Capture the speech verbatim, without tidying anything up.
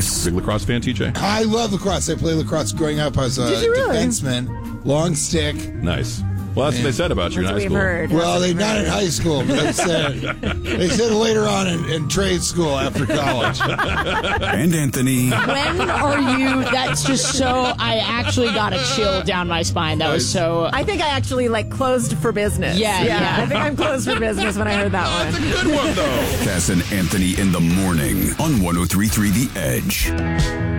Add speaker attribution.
Speaker 1: lacrosse.
Speaker 2: Big lacrosse fan, T J?
Speaker 3: I love lacrosse. I played lacrosse growing up. I was a
Speaker 4: Did you really?
Speaker 3: defenseman, long stick.
Speaker 2: Nice. Well, that's what they said about you in
Speaker 4: That's
Speaker 2: high
Speaker 4: what we've
Speaker 2: school.
Speaker 4: heard.
Speaker 3: Well,
Speaker 4: That's
Speaker 3: they
Speaker 4: what
Speaker 3: not
Speaker 4: we've
Speaker 3: in
Speaker 4: heard.
Speaker 3: high school, but they said they said later on in, in trade school after college.
Speaker 1: And Anthony.
Speaker 5: When are you? That's just so. I actually got a chill down my spine. That was so.
Speaker 4: I think I actually like closed for business.
Speaker 5: Yeah, yeah.
Speaker 4: I think I'm closed for business when I heard that
Speaker 2: That's
Speaker 4: one.
Speaker 2: a good one, though.
Speaker 1: Cass and Anthony in the morning on one oh three point three The Edge.